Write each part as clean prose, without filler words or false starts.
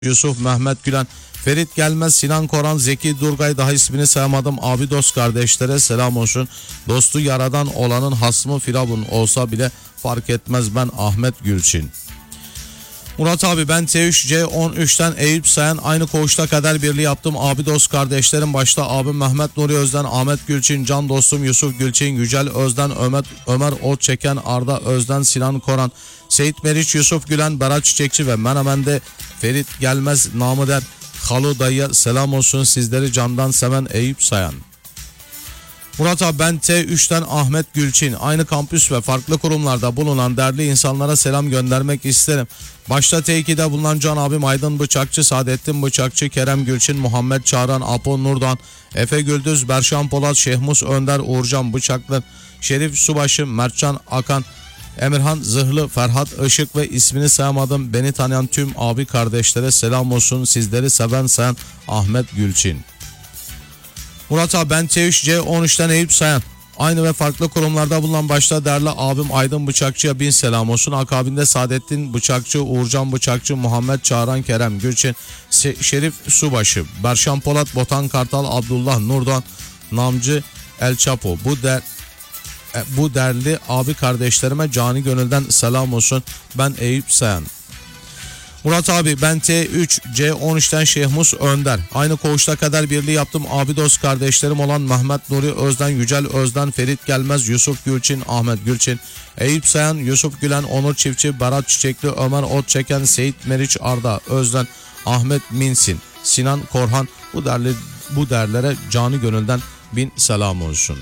Yusuf, Mehmet Gülen, Ferit Gelmez, Sinan Koran, Zeki Durgay, daha ismini sayamadım abi dost kardeşlere selam olsun. Dostu yaradan olanın hasmı Firavun olsa bile fark etmez, ben Ahmet Gülçin. Murat abi, ben T3C13'ten Eyüp Sayan, aynı koğuşta kader birliği yaptım abi dost kardeşlerim, başta abim Mehmet Nuri Özden, Ahmet Gülçin, can dostum Yusuf Gülçin, Yücel Özden, Ömer Ot Çeken, Arda Özden, Sinan Koran, Seyit Meriç, Yusuf Gülen, Berat Çiçekçi ve Menemen'de Ferit Gelmez, namı der Halu dayıya selam olsun, sizleri candan seven Eyüp Sayan. Murat abi, ben T3'ten Ahmet Gülçin, aynı kampüs ve farklı kurumlarda bulunan değerli insanlara selam göndermek isterim. Başta T2'de bulunan Can abim, Aydın Bıçakçı, Saadettin Bıçakçı, Kerem Gülçin, Muhammed Çağran, Apo Nurdan, Efe Güldüz, Berşan Polat, Şehmus Önder, Uğurcan Bıçaklı, Şerif Subaşı, Mertcan Akan, Emirhan Zırhlı, Ferhat Işık ve ismini sayamadım beni tanıyan tüm abi kardeşlere selam olsun, sizleri seven sayan Ahmet Gülçin. Murat abi, ben T3C13'ten Eyüp Sayan, aynı ve farklı kurumlarda bulunan başta değerli abim Aydın Bıçakçı'ya bin selam olsun. Akabinde Saadettin Bıçakçı, Uğurcan Bıçakçı, Muhammed Çağran, Kerem Gülçin, Şerif Subaşı, Berşan Polat, Botan Kartal, Abdullah Nurdan, Namcı El Chapo, bu değerli abi kardeşlerime cani gönülden selam olsun, ben Eyüp Sayan. Murat abi, ben T3C13'ten Şehmus Önder, aynı koğuşta kader birliği yaptım abi dost kardeşlerim olan Mehmet Nuri Özden, Yücel Özden, Ferit Gelmez, Yusuf Gülçin, Ahmet Gülçin, Eyüp Sayan, Yusuf Gülen, Onur Çiftçi, Berat Çiçekli, Ömer Ot Çeken, Seyit Meriç, Arda Özden, Ahmet Minsin, Sinan Korhan, bu değerlere canı gönülden bin selam olsun.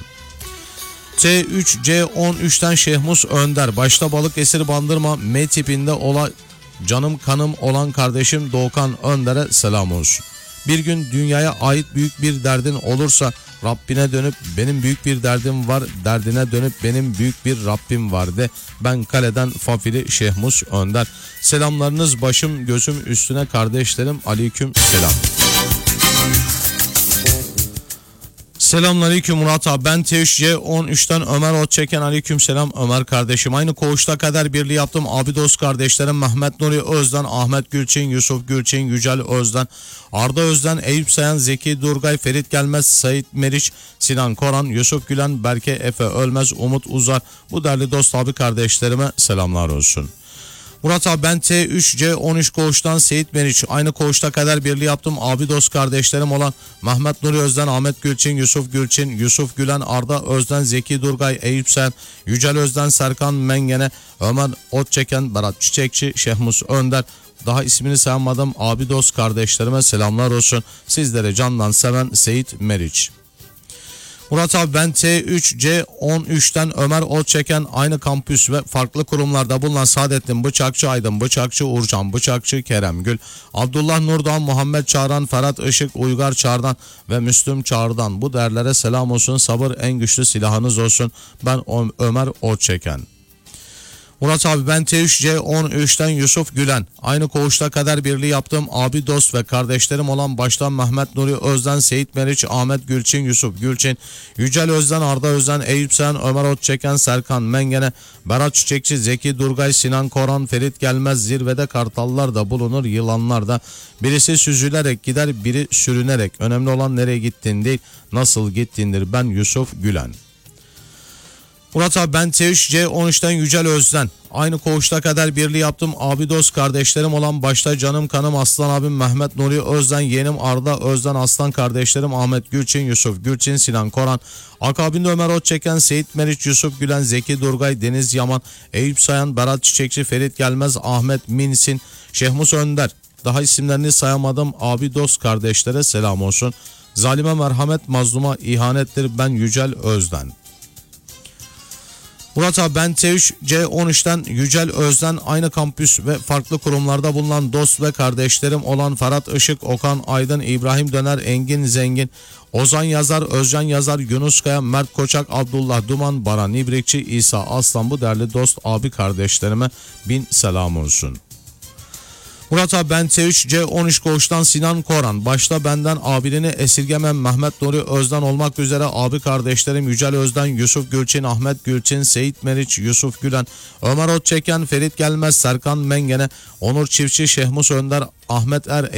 T3C13'ten Şehmus Önder, başta Balıkesir Bandırma M tipinde canım kanım olan kardeşim Doğukan Önder'e selam olsun. Bir gün dünyaya ait büyük bir derdin olursa Rabbine dönüp benim büyük bir derdim var, derdine dönüp benim büyük bir Rabbim var de. Ben kaleden Fafili Şehmus Önder. Selamlarınız başım gözüm üstüne kardeşlerim, aleyküm selam. Selamünaleyküm Murat abi, ben T3C13'ten Ömer Ot Çeken, aleyküm selam Ömer kardeşim, aynı koğuşta kader birliği yaptım abi dost kardeşlerim Mehmet Nuri Özden, Ahmet Gülçin, Yusuf Gülçin, Yücel Özden, Arda Özden, Eyüp Sayan, Zeki Durgay, Ferit Gelmez, Sait Meriç, Sinan Koran, Yusuf Gülen, Berke Efe Ölmez, Umut Uzar, bu değerli dost abi kardeşlerime selamlar olsun. Murat abi, ben T3C13 koğuştan Seyit Meriç, aynı koğuşta kader birliği yaptım abi dost kardeşlerim olan Mehmet Nuri Özden, Ahmet Gülçin, Yusuf Gülen, Arda Özden, Zeki Durgay, Eyüp Sen, Yücel Özden, Serkan Mengene, Ömer Ot Çeken, Berat Çiçekçi, Şehmus Önder, daha ismini sayamadım abi dost kardeşlerime selamlar olsun, sizlere candan seven Seyit Meriç. Murat abi, ben T3C13'ten Ömer Ot Çeken, aynı kampüs ve farklı kurumlarda bulunan Saadettin Bıçakçı, Aydın Bıçakçı, Uğurcan Bıçakçı, Kerem Gül, Abdullah Nurdan, Muhammed Çağran, Ferhat Işık, Uygar Çağrdan ve Müslüm Çağrdan, bu değerlere selam olsun, sabır en güçlü silahınız olsun, ben Ömer Ot Çeken. Murat abi, ben T3C13'ten Yusuf Gülen, aynı koğuşta kader birliği yaptığım abi dost ve kardeşlerim olan baştan Mehmet Nuri Özden, Seyit Meriç, Ahmet Gülçin, Yusuf Gülçin, Yücel Özden, Arda Özden, Eyüp Sen, Ömer Ot Çeken, Serkan Mengene, Berat Çiçekçi, Zeki Durgay, Sinan Koran, Ferit Gelmez, zirvede kartallar da bulunur, yılanlar da, birisi süzülerek gider, biri sürünerek, önemli olan nereye gittin değil nasıl gittindir, ben Yusuf Gülen. Murat abi, ben T3C13'ten Yücel Özden, aynı koğuşta kader birliği yaptım abi dost kardeşlerim olan başta canım kanım aslan abim Mehmet Nuri Özden, yeğenim Arda Özden, aslan kardeşlerim Ahmet Gülçin, Yusuf Gülçin, Sinan Koran, akabinde Ömer Ot Çeken, Seyit Meriç, Yusuf Gülen, Zeki Durgay, Deniz Yaman, Eyüp Sayan, Berat Çiçekçi, Ferit Gelmez, Ahmet Minsin, Şehmus Önder, daha isimlerini sayamadım abi dost kardeşlere selam olsun. Zalime merhamet, mazluma ihanettir, ben Yücel Özden. Murat abi, ben T3C13'ten Yücel Özden, aynı kampüs ve farklı kurumlarda bulunan dost ve kardeşlerim olan Ferhat Işık, Okan Aydın, İbrahim Döner, Engin Zengin, Ozan Yazar, Özcan Yazar, Yunus Kaya, Mert Koçak, Abdullah Duman, Baran İbrikçi, İsa Aslan, bu değerli dost abi kardeşlerime bin selam olsun. Murat abi ben T3 C13 koğuştan Sinan Koran. Başta benden abiliğini esirgemem Mehmet Nuri Özden olmak üzere abi kardeşlerim Yücel Özden, Yusuf Gülçin, Ahmet Gülçin, Seyit Meriç, Yusuf Gülen, Ömer Otçeken, Ferit Gelmez, Serkan Mengene, Onur Çiftçi, Şehmus Önder, Ahmet Er,